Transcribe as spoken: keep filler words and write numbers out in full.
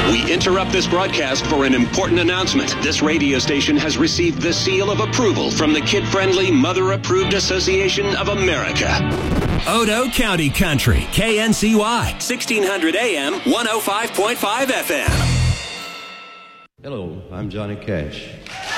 We interrupt this broadcast for an important announcement. This radio station has received the seal of approval from the Kid-Friendly, Mother-Approved Association of America. Odo County Country, K N C Y, sixteen hundred A M, one oh five point five F M. Hello, I'm Johnny Cash.